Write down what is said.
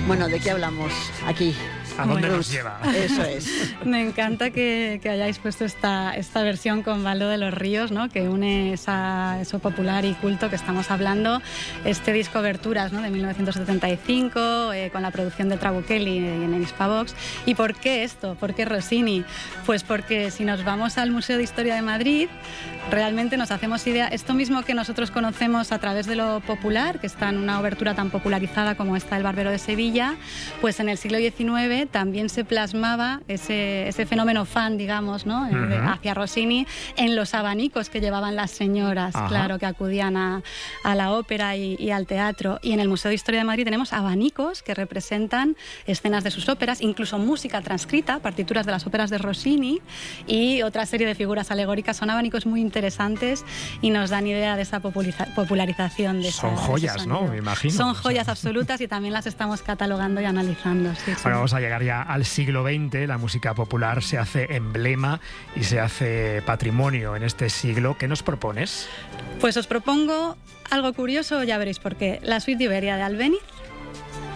Bueno, ¿de qué hablamos aquí? ¿A dónde nos lleva? Eso es. Me encanta que hayáis puesto esta versión con Baldo de los Ríos, ¿no? Que une eso popular y culto que estamos hablando. Este disco Aberturas, ¿no? De 1975, con la producción de Trabuchelli en Hispavox. ¿Y por qué esto? ¿Por qué Rossini? Pues porque si nos vamos al Museo de Historia de Madrid, realmente nos hacemos idea, esto mismo que nosotros conocemos a través de lo popular, que está en una obertura tan popularizada como esta del Barbero de Sevilla, pues en el siglo XIX también se plasmaba ese fenómeno fan, digamos, ¿no? Hacia Rossini en los abanicos que llevaban las señoras, claro, que acudían a la ópera y al teatro. Y en el Museo de Historia de Madrid tenemos abanicos que representan escenas de sus óperas, incluso música transcrita, partituras de las óperas de Rossini y otra serie de figuras alegóricas. Son abanicos muy interesantes y nos dan idea de esa popularización de Son joyas, ¿no? Me imagino. Son joyas absolutas y también las estamos catalogando y analizando. Sí, Ahora vamos a llegar ya al siglo XX. La música popular se hace emblema y se hace patrimonio en este siglo. ¿Qué nos propones? Pues os propongo algo curioso, ya veréis por qué. La suite de Iberia de Albéniz,